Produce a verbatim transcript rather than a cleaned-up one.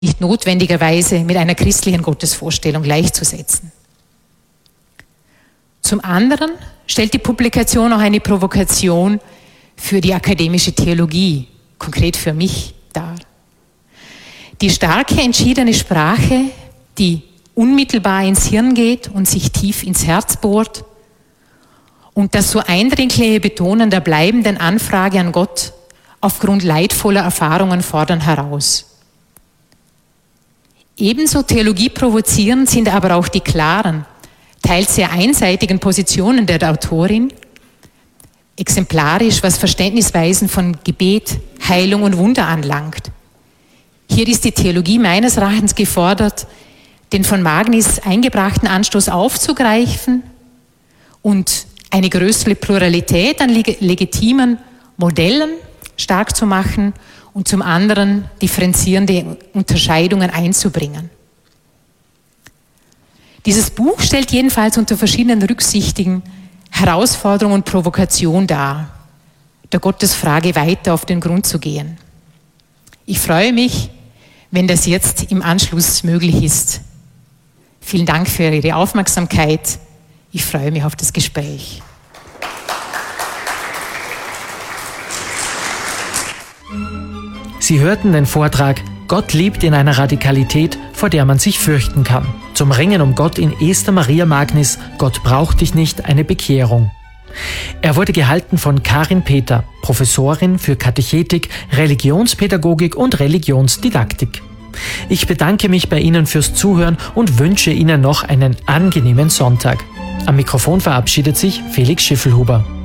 nicht notwendigerweise mit einer christlichen Gottesvorstellung gleichzusetzen. Zum anderen stellt die Publikation auch eine Provokation für die akademische Theologie, konkret für mich, dar. Die starke, entschiedene Sprache, die unmittelbar ins Hirn geht und sich tief ins Herz bohrt, und das so eindringliche Betonen der bleibenden Anfrage an Gott aufgrund leidvoller Erfahrungen fordern heraus. Ebenso theologieprovozierend sind aber auch die klaren, teils sehr einseitigen Positionen der Autorin, exemplarisch, was Verständnisweisen von Gebet, Heilung und Wunder anlangt. Hier ist die Theologie meines Erachtens gefordert, den von Magnis eingebrachten Anstoß aufzugreifen und eine größere Pluralität an legitimen Modellen stark zu machen und zum anderen differenzierende Unterscheidungen einzubringen. Dieses Buch stellt jedenfalls unter verschiedenen Rücksichten Herausforderung und Provokation dar, der Gottesfrage weiter auf den Grund zu gehen. Ich freue mich, wenn das jetzt im Anschluss möglich ist. Vielen Dank für Ihre Aufmerksamkeit. Ich freue mich auf das Gespräch. Sie hörten den Vortrag Gott liebt in einer Radikalität, vor der man sich fürchten kann. Zum Ringen um Gott in Esther Maria Magnis, Gott braucht dich nicht, eine Bekehrung. Er wurde gehalten von Karin Peter, Professorin für Katechetik, Religionspädagogik und Religionsdidaktik. Ich bedanke mich bei Ihnen fürs Zuhören und wünsche Ihnen noch einen angenehmen Sonntag. Am Mikrofon verabschiedet sich Felix Schiffelhuber.